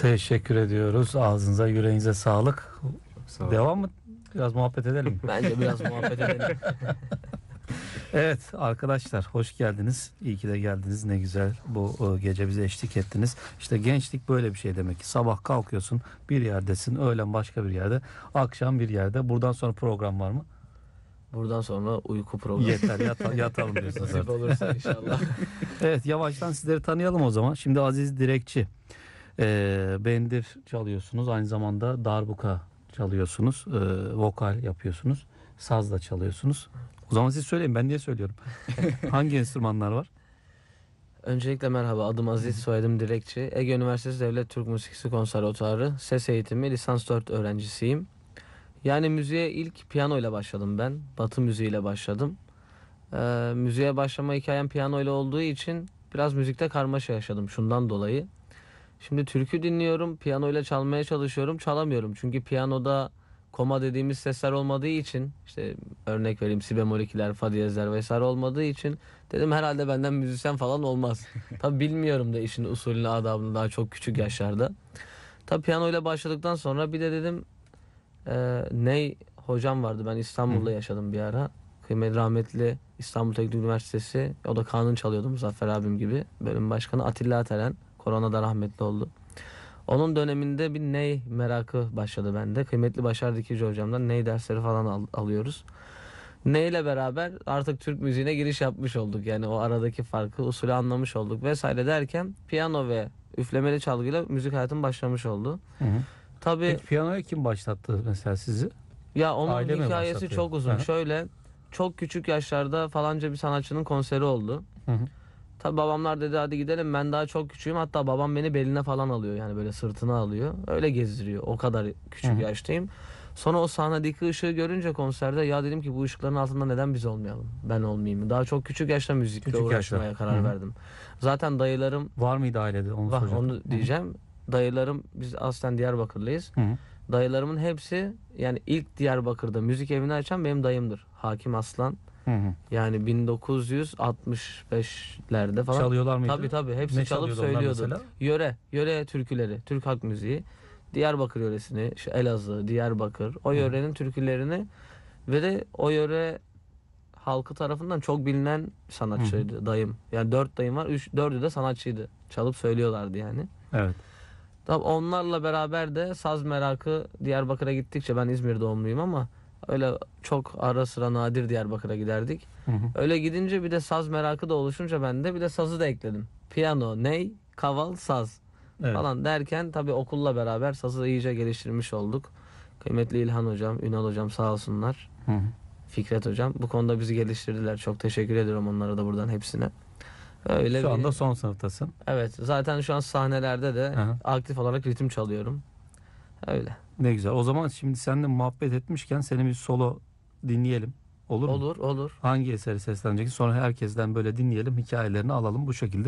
Teşekkür ediyoruz. Ağzınıza, yüreğinize sağlık. Sağ olun. Devam mı? Biraz muhabbet edelim mi? Bence biraz muhabbet edelim. Evet arkadaşlar, hoş geldiniz. İyi ki de geldiniz. Ne güzel bu gece bize eşlik ettiniz. İşte gençlik böyle bir şey demek ki. Sabah kalkıyorsun, bir yerdesin. Öğlen başka bir yerde. Akşam bir yerde. Buradan sonra program var mı? Buradan sonra uyku programı. Yeter, yatalım diyorsunuz Nasip artık. olursa inşallah. Evet, yavaştan sizleri tanıyalım o zaman. Şimdi Aziz Direkçi. Bendir çalıyorsunuz. Aynı zamanda darbuka çalıyorsunuz. Vokal yapıyorsunuz. Saz da çalıyorsunuz. O zaman siz söyleyin, ben niye söylüyorum? Hangi enstrümanlar var? Öncelikle merhaba, adım Aziz, soyadım Direkçi. Ege Üniversitesi Devlet Türk Müzikisi Konservatuarı ses eğitimi lisans 4 öğrencisiyim. Yani müziğe ilk piyano ile başladım ben. Batı müziğiyle başladım. Müziğe başlama hikayem piyano ile olduğu için biraz müzikte karmaşa yaşadım şundan dolayı. Şimdi türkü dinliyorum, piyano ile çalmaya çalışıyorum, çalamıyorum. Çünkü piyanoda koma dediğimiz sesler olmadığı için, işte örnek vereyim, si bemol 2'ler, fa diyezler vesaire olmadığı için dedim herhalde benden müzisyen falan olmaz. Tabi bilmiyorum da işin usulünü, adabını daha çok küçük yaşlarda. Tabi piyano ile başladıktan sonra bir de dedim Ney hocam vardı, ben İstanbul'da yaşadım bir ara. Kıymetli rahmetli İstanbul Teknik Üniversitesi, o da kanun çalıyordu Muzaffer abim gibi. Bölüm başkanı Atilla Atelen, koronada rahmetli oldu. Onun döneminde bir ney merakı başladı bende. Kıymetli Başar Dikici hocamdan ney dersleri falan alıyoruz. Ney ile beraber artık Türk müziğine giriş yapmış olduk. Yani o aradaki farkı, usulü anlamış olduk vesaire derken piyano ve üflemeli çalgıyla müzik hayatım başlamış oldu. Hı hı. Tabii Peki piyanoya kim başlattı mesela sizi? ya onun Aile mi hikayesi başlatıyor? çok uzun. Hı hı. Şöyle, çok küçük yaşlarda falanca bir sanatçının konseri oldu. Hı hı. Tabii babamlar dedi hadi gidelim, ben daha çok küçüğüm, hatta babam beni beline falan alıyor, yani böyle sırtına alıyor, öyle gezdiriyor, o kadar küçük Hı hı. yaştayım. Sonra o sahnedeki ışığı görünce konserde, ya dedim ki bu ışıkların altında neden biz olmayalım, ben olmayayım. Daha çok küçük yaşta müzikle Küçük uğraşmaya yaşta. karar Hı hı. verdim. Zaten dayılarım Var mıydı ailede? Onu var, soracaktım. onu diyeceğim. Dayılarım, biz aslen Diyarbakırlıyız. Hı hı. Dayılarımın hepsi, yani ilk Diyarbakır'da müzik evini açan benim dayımdır, Hakim Aslan. Hı hı. Yani 1965'lerde falan. Çalıyorlar mıydı? Tabii hepsi Ne çalıp çalıyordu onlar söylüyordu. mesela? Yöre türküleri, Türk halk müziği. Diyarbakır yöresini, şu Elazığ, Diyarbakır, o yörenin türkülerini ve de o yöre halkı tarafından çok bilinen sanatçıydı dayım. Yani 4 dayım var, 4'ü de sanatçıydı. Çalıp söylüyorlardı yani. Evet. Tabii onlarla beraber de saz merakı, Diyarbakır'a gittikçe, ben İzmir doğumluyum ama öyle çok ara sıra nadir Diyarbakır'a giderdik. Hı hı. Öyle gidince bir de saz merakı da oluşunca ben de bir de sazı da ekledim. Piyano, ney, kaval, saz Evet. falan derken tabii okulla beraber sazı da iyice geliştirmiş olduk. Kıymetli İlhan hocam, Ünal hocam sağ olsunlar. Hı hı. Fikret hocam bu konuda bizi geliştirdiler. Çok teşekkür ediyorum onlara da buradan, hepsine. Öyle Şu bir- anda son sınıftasın. Evet, zaten şu an sahnelerde de Hı hı. aktif olarak ritim çalıyorum. Öyle. Ne güzel. O zaman şimdi seninle muhabbet etmişken senin bir solo dinleyelim. Olur mu? Olur. Hangi eseri sesleneceksin? Sonra herkesten böyle dinleyelim, hikayelerini alalım bu şekilde.